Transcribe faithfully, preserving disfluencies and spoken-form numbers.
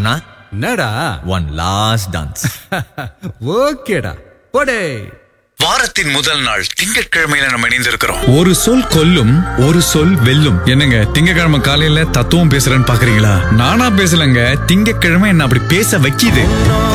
அண்ணா என்னடா one last dance. ஓகேடா போடே. வாரத்தின் முதல் நாள் திங்கட்கிழமையில நம்ம இணைந்திருக்கிறோம். ஒரு சொல் கொல்லும், ஒரு சொல் வெல்லும். என்னங்க திங்கக்கிழமை காலையில தத்துவம் பேசுறேன்னு பாக்குறீங்களா? நானா பேசலங்க, திங்கக்கிழமை என்ன அப்படி பேச வைக்கிது.